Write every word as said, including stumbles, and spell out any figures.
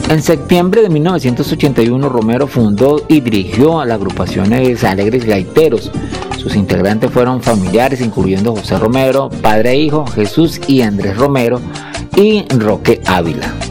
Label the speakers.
Speaker 1: En septiembre de mil novecientos ochenta y uno, Romero fundó y dirigió a la agrupación Alegres Gaiteros. Sus integrantes fueron familiares, incluyendo José Romero, padre e hijo, Jesús y Andrés Romero y Roque Ávila.